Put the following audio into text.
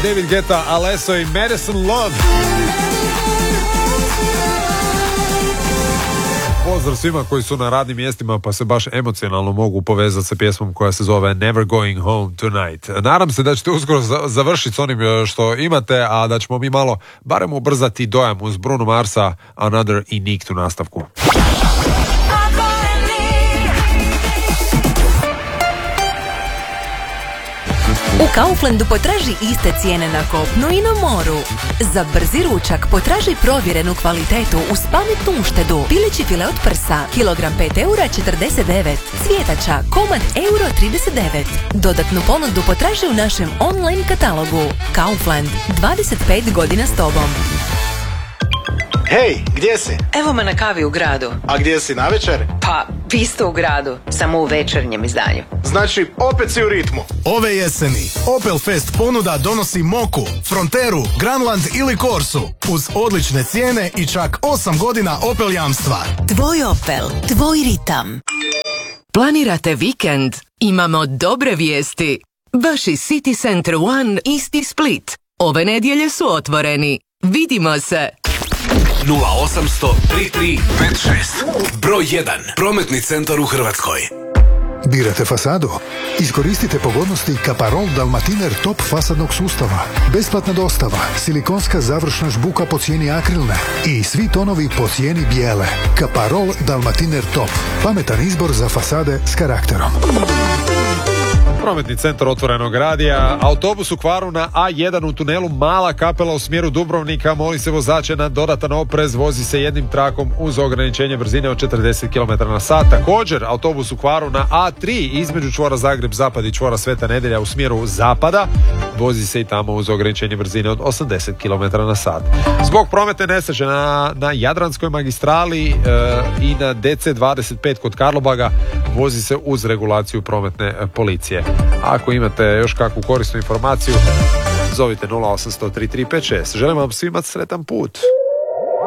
David Guetta, Alesso i Medicine Love. Pozdrav svima koji su na radnim mjestima pa se baš emocionalno mogu povezati sa pjesmom koja se zove Never Going Home Tonight. Nadam se da ćete uskoro završiti s onim što imate, a da ćemo mi malo barem ubrzati dojam uz Bruno Marsa, Another i Nick u nastavku. U Kauflandu potraži iste cijene na kopnu i na moru. Za brzi ručak potraži provjerenu kvalitetu uz pametnu uštedu. Pileći file od prsa, kilogram 5,49 €, cvjetača, komad €39. Dodatnu ponudu potraži u našem online katalogu. Kaufland, 25 godina s tobom. Hej, gdje si? Evo me na kavi u gradu. A gdje si navečer? Pa, isto u gradu, samo u večernjem izdanju. Znači, opet si u ritmu. Ove jeseni Opel Fest ponuda donosi Moku, Fronteru, Granland ili Corsu uz odlične cijene i čak 8 godina Opel jamstva. Tvoj Opel, tvoj ritam. Planirate vikend? Imamo dobre vijesti. Vaši City Center One Isti Split ove nedjelje su otvoreni. Vidimo se! 0800 33 56. Broj 1. Prometni centar u Hrvatskoj. Birate fasadu? Iskoristite pogodnosti Caparol Dalmatiner Top fasadnog sustava. Besplatna dostava, silikonska završna žbuka po cijeni akrilne i svi tonovi po cijeni bijele. Caparol Dalmatiner Top. Pametan izbor za fasade s karakterom. Prometni centar otvorenog radija. Autobus u kvaru na A1 u tunelu Mala Kapela u smjeru Dubrovnika. Moli se vozače na dodatan oprez. Vozi se jednim trakom uz ograničenje brzine od 40 km/h. Također autobus u kvaru na A3 između čvora Zagreb-Zapad i čvora Sveta Nedjelja u smjeru zapada. Vozi se i tamo uz ograničenje brzine od 80 km/h. Zbog prometne nesreće na Jadranskoj magistrali i na DC25 kod Karlobaga vozi se uz regulaciju prometne policije. Ako imate još kakvu korisnu informaciju, zovite 0800 3356. Želim vam svima sretan put.